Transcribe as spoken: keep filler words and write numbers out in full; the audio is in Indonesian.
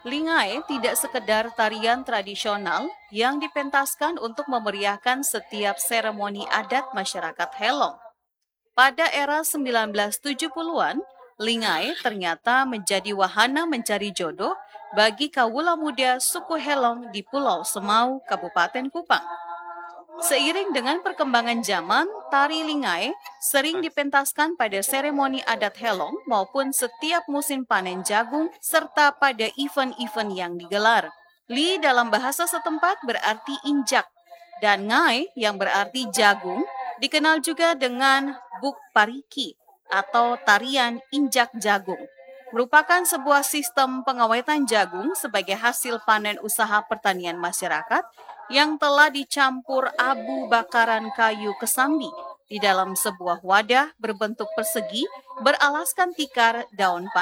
Lingai tidak sekedar tarian tradisional yang dipentaskan untuk memeriahkan setiap seremoni adat masyarakat Helong. Pada era sembilan belas tujuh puluhan, lingai ternyata menjadi wahana mencari jodoh bagi kawula muda suku Helong di Pulau Semau, Kabupaten Kupang. Seiring dengan perkembangan zaman, tari lingai sering dipentaskan pada seremoni adat Helong maupun setiap musim panen jagung serta pada event-event yang digelar. Li dalam bahasa setempat berarti injak dan ngai yang berarti jagung dikenal juga dengan buk pariki atau tarian injak jagung. Merupakan sebuah sistem pengawetan jagung sebagai hasil panen usaha pertanian masyarakat yang telah dicampur abu bakaran kayu kesambi di dalam sebuah wadah berbentuk persegi beralaskan tikar daun pandan.